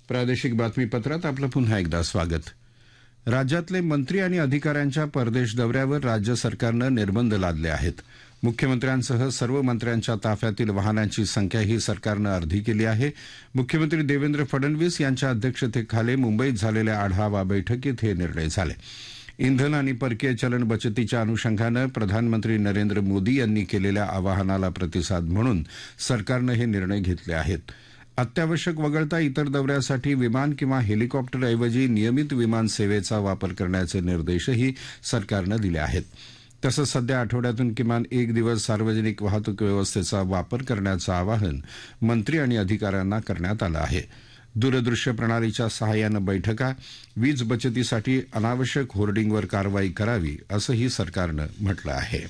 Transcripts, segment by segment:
प्रादेशिक बातमीपत्रात आपलं पुन्हा एकदा स्वागत. राज्यातले मंत्री आणि अधिकाऱ्यांच्या परदेश दौऱ्यावर राज्य सरकारनं निर्बंध लादले आहेत. मुख्यमंत्र्यांसह सर्व मंत्र्यांच्या ताफ्यातील वाहनांची संख्याही सरकारनं अर्धी केली आहे. मुख्यमंत्री देवेंद्र फडणवीस यांच्या अध्यक्षतेखाली मुंबईत झालेल्या आढावा बैठकीत हे निर्णय झाले. इंधन आणि परकीय चलन बचतीच्या अनुषंगानं प्रधानमंत्री नरेंद्र मोदी यांनी केलेल्या आवाहनाला प्रतिसाद म्हणून सरकारनं हे निर्णय घेतले आहेत. अत्यावश्यक वगळता इतर दौऱ्यासाठी विमान किंवा हेलिकॉप्टरऐवजी नियमित विमान सेवेचा वापर करण्याचे निर्देशही सरकारनं दिले आहेत. तसंच सध्या आठवड्यातून किमान एक दिवस सार्वजनिक वाहतूक व्यवस्थेचा वापर करायचं आवाहन मंत्री आणि अधिकाऱ्यांना करण्यात आलं आहे. दूरदृश्य प्रणालीच्या सहाय्यानं बैठका, वीज बचतीसाठी अनावश्यक होर्डिंगवर कारवाई करावी असंही सरकारनं म्हटलं आहे.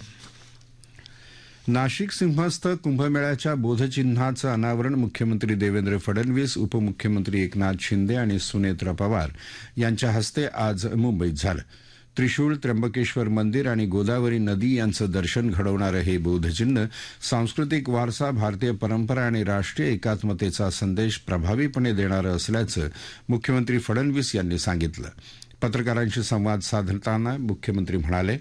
नाशिक सिंहस्थ कुंभमेळ्याच्या बोधचिन्हाचं अनावरण मुख्यमंत्री देवेंद्र फडणवीस, उपमुख्यमंत्री एकनाथ शिंदे आणि सुनेत्र पवार यांच्या हस्ते आज मुंबईत झालं. त्रिशूळ, त्र्यंबकेश्वर मंदिर आणि गोदावरी नदी यांचं दर्शन घडवणारं हे बोधचिन्ह सांस्कृतिक वारसा, भारतीय परंपरा आणि राष्ट्रीय एकात्मतेचा संदेश प्रभावीपणे देणारं असल्याचं मुख्यमंत्री फडणवीस यांनी सांगितलं. पत्रकारांशी संवाद साधताना मुख्यमंत्री म्हणाले,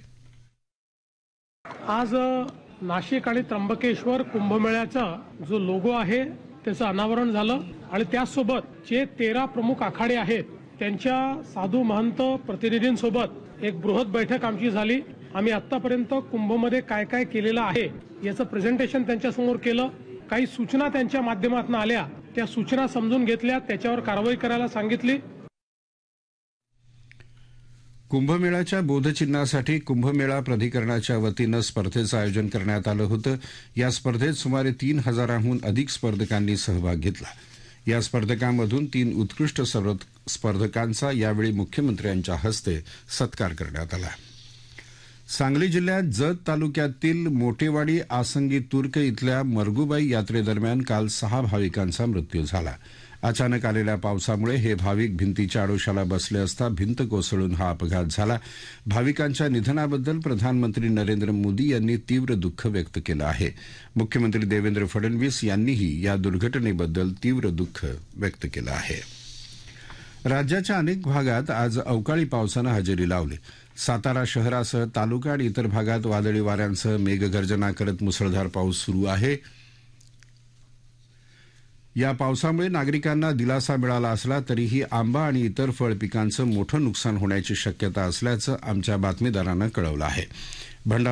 आज नाशिक आणि त्र्यंबकेश्वर कुंभमेळ्याचा जो लोगो आहे त्याचं अनावरण झालं आणि त्यासोबत जे 13 प्रमुख आखाडे आहेत त्यांच्या साधू महंत प्रतिनिधींसोबत एक बृहत बैठक आमची झाली. आम्ही आतापर्यंत कुंभमध्ये काय काय केलेलं आहे याचं प्रेझेंटेशन त्यांच्यासमोर केलं. काही सूचना त्यांच्या माध्यमातून आल्या, त्या सूचना समजून घेतल्या, त्याच्यावर कारवाई करायला सांगितली. कुंभमेळ्याच्या बोधचिन्हासाठी कुंभमेळा प्राधिकरणाच्या वतीनं स्पर्धेचं आयोजन करण्यात आलं होतं. या स्पर्धेत सुमारे 3,000हून अधिक स्पर्धकांनी सहभाग घेतला. या स्पर्धकांमधून 3 उत्कृष्ट स्पर्धकांचा यावेळी मुख्यमंत्र्यांच्या हस्ते सत्कार करण्यात आला. सांगली जिल्ह्यात जत तालुक्यातील मोटेवाडी आसंगी तुर्क इथल्या मरगुबाई यात्रेदरम्यान काल 6 भाविकांचा मृत्यू झाला. अचानक आलेल्या पावसामुळे हे भाविक भिंतीच्या आडोशाला बसले असता भिंत कोसळून हा अपघात झाला. भाविकांच्या निधनाबद्दल प्रधानमंत्री नरेंद्र मोदी यांनी तीव्र दुःख व्यक्त केलं आहे. मुख्यमंत्री देवेंद्र फडणवीस यांनीही या दुर्घटनेबद्दल तीव्र दुःख व्यक्त केलं आहे. राज्याच्या अनेक भागात आज अवकाळी पावसानं हजेरी लावली. सातारा शहरासह तालुका आणि इतर भागात वादळी वाऱ्यांसह मेघगर्जना करत मुसळधार पाऊस सुरू आहे. या पावसामुळे नागरिकांना दिलासा मिळाला असला तरीही आंबा आणि इतर फळ पिकांचं मोठं नुकसान होण्याची शक्यता असल्याचं आमच्या बातमीदारानं कळवलं आहे.